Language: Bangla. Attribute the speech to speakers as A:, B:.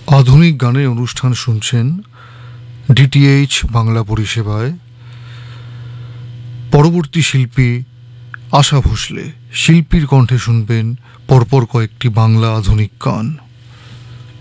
A: আধুনিক গানের অনুষ্ঠান শুনছেন ডিটিএইচ বাংলা পরিষেবায়। পরবর্তী শিল্পী আশা ভোসলে, শিল্পীর কণ্ঠে শুনবেন পরপর কয়েকটি বাংলা আধুনিক গান।